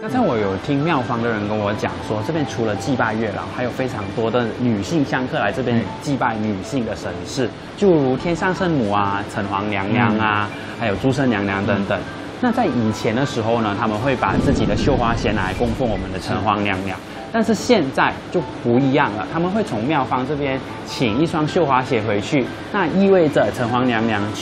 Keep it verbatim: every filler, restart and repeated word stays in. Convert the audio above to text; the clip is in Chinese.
刚才我有听庙方的人跟我讲说，这边除了祭拜月老，还有非常多的女性香客来这边祭拜女性的神事，就如天上圣母啊、城隍娘娘啊，还有诸圣娘娘等等。那在以前的时候呢，他们会把自己的绣花鞋拿来供奉我们的城隍娘娘。但是现在就不一样了，他们会从庙方这边请一双绣花鞋回去，那意味着城隍娘娘